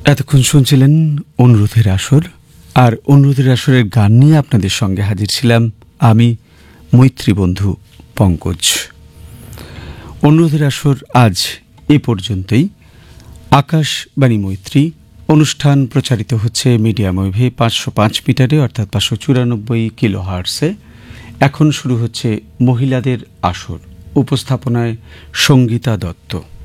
এতক্ষণ শুনছিলেন অনুরোধের আসর, আর অনুরোধের আসরের গান নিয়ে আপনাদের সঙ্গে হাজির ছিলাম আমি, মৈত্রী বন্ধু পঙ্কজ। অনুরোধের আসর আজ এ পর্যন্তই। আকাশবাণী মৈত্রী অনুষ্ঠান প্রচারিত হচ্ছে মিডিয়াম ওয়েভে 505 মিটারে, অর্থাৎ 594 কিলো হার্টসে। এখন শুরু হচ্ছে মহিলাদের আসর, উপস্থাপনায় সঙ্গীতা দত্ত।